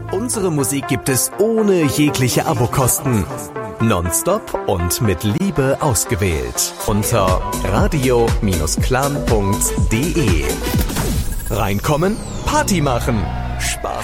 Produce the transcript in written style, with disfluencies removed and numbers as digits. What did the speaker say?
Unsere Musik gibt es ohne jegliche Abokosten. Nonstop und mit Liebe ausgewählt. Unter radio-clan.de. Reinkommen, Party machen.